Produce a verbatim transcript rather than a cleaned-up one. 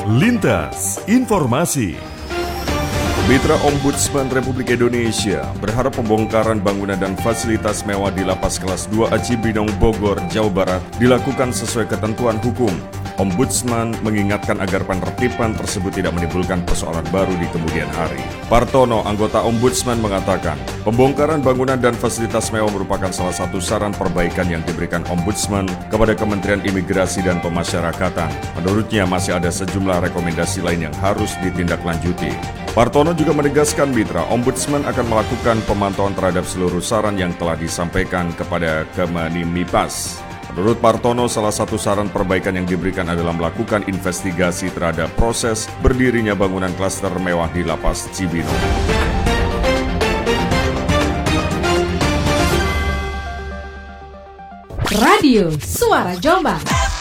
Lintas Informasi. Mitra Ombudsman Republik Indonesia berharap pembongkaran bangunan dan fasilitas mewah di Lapas Kelas dua A Cibinong, Bogor, Jawa Barat dilakukan sesuai ketentuan hukum. Ombudsman mengingatkan agar penertiban tersebut tidak menimbulkan persoalan baru di kemudian hari. Partono, anggota Ombudsman, mengatakan pembongkaran bangunan dan fasilitas mewah merupakan salah satu saran perbaikan yang diberikan Ombudsman kepada Kementerian Imigrasi dan Pemasyarakatan. Menurutnya masih ada sejumlah rekomendasi lain yang harus ditindaklanjuti. Partono juga menegaskan mitra Ombudsman akan melakukan pemantauan terhadap seluruh saran yang telah disampaikan kepada Kemenimipas. Menurut Partono, salah satu saran perbaikan yang diberikan adalah melakukan investigasi terhadap proses berdirinya bangunan klaster mewah di Lapas Cibinong. Radio Suara Jombang.